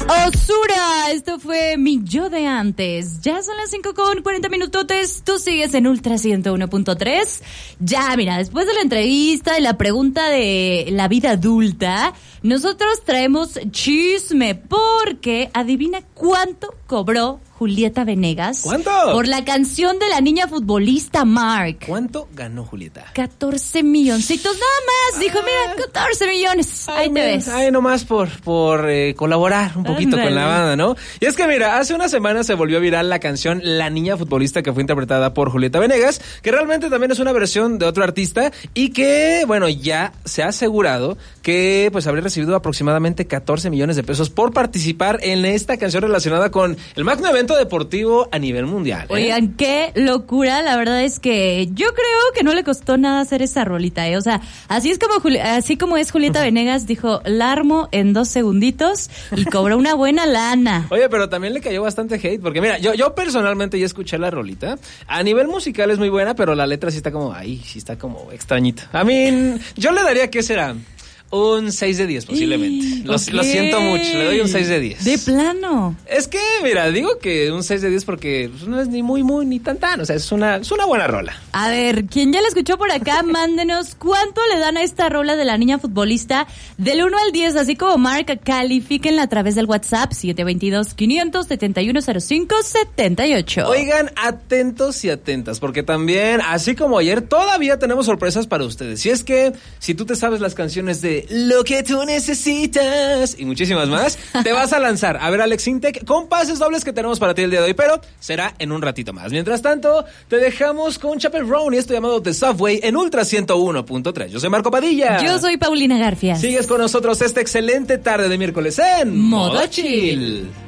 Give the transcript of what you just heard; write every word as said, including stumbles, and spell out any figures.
Ozura, esto fue mi yo de antes. Ya son las cinco con cuarenta minutotes, tú sigues en Ultra ciento uno punto tres. Ya, mira, después de la entrevista y la pregunta de la vida adulta, nosotros traemos chisme porque adivina cuánto cobró Julieta Venegas. ¿Cuánto? Por la canción de la niña futbolista Mark. ¿Cuánto ganó Julieta? catorce milloncitos, nada más. Dijo, mira, catorce millones. Ahí Ay, te mira, ves. Ay, nomás por, por eh, colaborar un poquito Ándale. con la banda, ¿no? Y es que mira, hace una semana se volvió viral la canción La Niña Futbolista, que fue interpretada por Julieta Venegas, que realmente también es una versión de otro artista y que, bueno, ya se ha asegurado que pues habría recibido aproximadamente catorce millones de pesos por participar en esta canción relacionada con el magno evento deportivo a nivel mundial, ¿eh? Oigan, qué locura, la verdad es que yo creo que no le costó nada hacer esa rolita, ¿eh? O sea, así es como Juli- así como es Julieta Venegas, dijo, la armo en dos segunditos y cobró una buena lana. Oye, pero también le cayó bastante hate, porque mira, yo, yo personalmente ya escuché la rolita. A nivel musical es muy buena, pero la letra sí está como, ay, sí está como extrañita. A mí, yo le daría, ¿qué será? Un seis de diez posiblemente. Lo, Ok. lo siento mucho, le doy un seis de diez. De plano. Es que, mira, digo que un seis de diez porque pues, no es ni muy, muy, ni tan tan. O sea, es una, es una buena rola. A ver, quien ya la escuchó por acá, mándenos cuánto le dan a esta rola de la niña futbolista del uno al diez, así como Mark, califíquenla a través del WhatsApp siete dos dos, quinientos setenta y uno cero cinco setenta y ocho. Oigan, atentos y atentas, porque también, así como ayer, todavía tenemos sorpresas para ustedes. Y es que, si tú te sabes las canciones de Lo que tú necesitas y muchísimas más, te vas a lanzar a ver Alex Intec con pases dobles que tenemos para ti el día de hoy, pero será en un ratito más. Mientras tanto, te dejamos con Chaperone y esto llamado The Subway en Ultra ciento uno punto tres. Yo soy Marco Padilla. Yo soy Paulina Garfias. Sigues con nosotros esta excelente tarde de miércoles en Modo Chill.